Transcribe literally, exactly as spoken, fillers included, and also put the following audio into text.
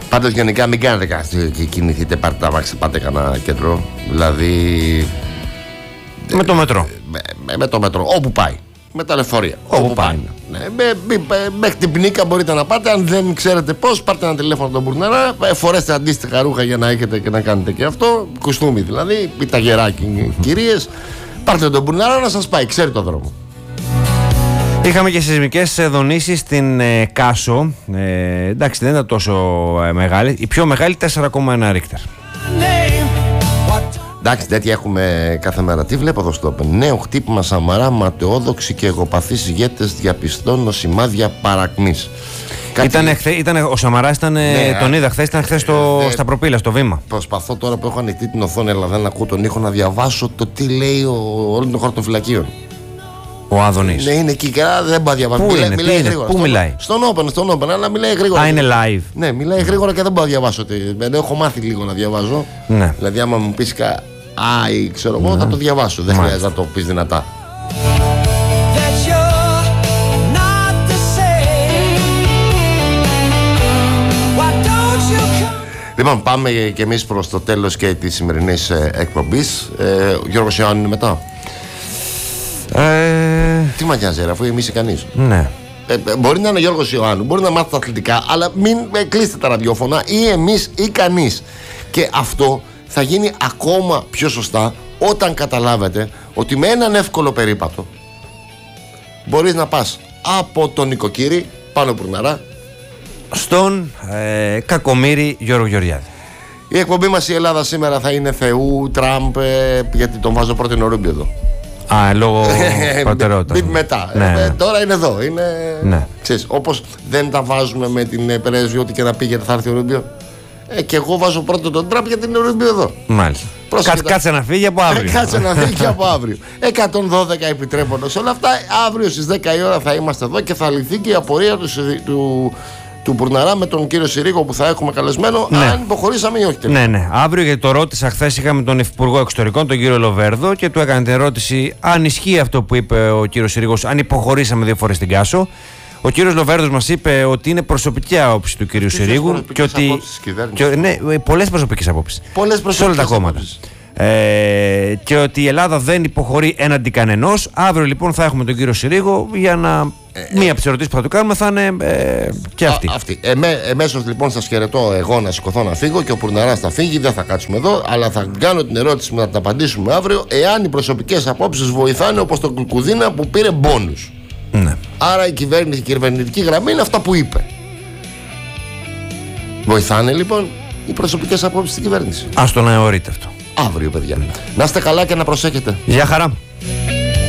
Πάντως γενικά μην κάνετε κάτι και κινηθείτε, πάρτε τα μάξι, πάτε κανένα κέντρο. Δηλαδή. Με το μετρό. Με, με, με το μετρό, όπου πάει. Με τα λεωφορεία. Όπου, όπου πάει. Ναι, μέχρι την Πνίκα μπορείτε να πάτε. Αν δεν ξέρετε πώς, πάρτε ένα τηλέφωνο τον Μπουρναρά, φορέστε αντίστοιχα ρούχα για να έχετε και να κάνετε και αυτό. Κουστούμι δηλαδή, πίτα γεράκι, κυρίες. Πάρτε τον Μπουρναρά να σας πάει, ξέρει το δρόμο. Είχαμε και σεισμικές δονήσεις στην ε, Κάσο. Ε, εντάξει, δεν ήταν τόσο ε, μεγάλη. Η πιο μεγάλη τέσσερα κόμμα ένα Ρίχτερ. Εντάξει, τέτοια έχουμε κάθε μέρα. Τι βλέπω εδώ στο Open. Νέο χτύπημα Σαμαρά, ματαιόδοξοι και εγωπαθείς ηγέτες διαπιστώνω σημάδια παρακμής. Κάτι... Ήτανε, χθε, ήτανε, ο Σαμαράς ήταν, ναι, τον είδα χθες, ήταν χθες στο, ε, στα προπύλα, στο βήμα. Προσπαθώ τώρα που έχω ανοιχτή την οθόνη, αλλά δεν ακούω τον ήχο, να διαβάσω το τι λέει ο, όλων των χαρτοφυλακίων. Ο Άδωνης. Ναι, είναι εκεί και δεν πάει διαβάσει. Πού, μιλάει, είναι, μιλάει είναι, γρήγορα. πού στον, μιλάει? Στον Open, στον Open, αλλά μιλάει γρήγορα. Α, είναι live. Ναι, μιλάει γρήγορα και δεν μπορώ να διαβάσω. Δεν έχω μάθει λίγο να διαβάζω. Ναι. Δηλαδή, άμα μου πει κα... Α, ή ξέρω εγώ, ναι, θα το διαβάσω. Δεν χρειάζεται να το πει δυνατά. Λοιπόν, πάμε και εμείς προς το τέλος και της σημερινής ε, εκπομπής. Ε, Γιώργος Ιωάννου είναι μετά. Ε... Τι μα νοιάζει, αφού εμείς είσαι κανείς. Ναι. Ε, μπορεί να είναι Γιώργος Ιωάννου, μπορεί να μάθει τα αθλητικά, αλλά μην ε, κλείσετε τα ραδιόφωνα, ή εμείς ή κανείς. Και αυτό θα γίνει ακόμα πιο σωστά όταν καταλάβετε ότι με έναν εύκολο περίπατο μπορείς να πας από τον Νοικοκύρη πάνω Μπουρναρά στον ε, Κακομοίρη Γιώργο Γεωργιάδη. Η εκπομπή μας η Ελλάδα σήμερα θα είναι Θεού, Τραμπ, ε, γιατί τον βάζω πρώτη Ρούμπιο εδώ. Α, λόγω προτεραιότητα. Μετά. Ναι, ναι. Ε, τώρα είναι εδώ. Είναι... Ναι. Ξέρεις, όπως δεν τα βάζουμε με την πρέσβη, ό,τι και να πήγε θα έρθει ο Ρούμπιο. Ε, και εγώ βάζω πρώτο τον Τραμπ γιατί είναι ο Ρούμπιο εδώ. Μάλιστα. Κάτσε, κάτσε να φύγει από αύριο. Κάτσε να φύγει από αύριο. εκατόν δώδεκα επιτρέποντας όλα αυτά. Αύριο στις δέκα η ώρα θα είμαστε εδώ και θα λυθεί και η απορία του, του, του Μπουρναρά με τον κύριο Συρίγο που θα έχουμε καλεσμένο. Ναι. Αν υποχωρήσαμε ή όχι. Ναι, ναι. Αύριο, γιατί το ρώτησα χθες, είχαμε τον Υπουργό Εξωτερικών, τον κύριο Λοβέρδο, και του έκανε την ερώτηση αν ισχύει αυτό που είπε ο κύριος Συρίγος, αν υποχωρήσαμε δύο φορές την Κάσο. Ο κύριος Λοβέρδος μας είπε ότι είναι προσωπική άποψη του κύριου Συρίγου και ότι. Και, ναι, πολλές προσωπικές απόψεις. Πολλές προσωπικές σε όλα τα κόμματα. Ε, και ότι η Ελλάδα δεν υποχωρεί έναντι κανενός. Αύριο λοιπόν θα έχουμε τον κύριο Συρίγο για να. Ε, μία από τις ερωτήσεις που θα του κάνουμε θα είναι ε, και αυτή. Α, αυτή. Εμέ, εμέσως λοιπόν σας χαιρετώ εγώ να σηκωθώ να φύγω και ο Μπουρναράς θα φύγει. Δεν θα κάτσουμε εδώ, αλλά θα κάνω την ερώτηση να την απαντήσουμε αύριο. Εάν οι προσωπικές απόψεις βοηθάνε, όπως τον Κουκουδίνα που πήρε μπόνους. Ναι. Άρα η κυβέρνηση, η κυβερνητική γραμμή είναι αυτά που είπε. Βοηθάνε λοιπόν οι προσωπικές απόψεις στην κυβέρνηση. Ας το να εωρείτε αυτό. Αύριο, παιδιά. Να είστε καλά και να προσέχετε. Γεια χαρά.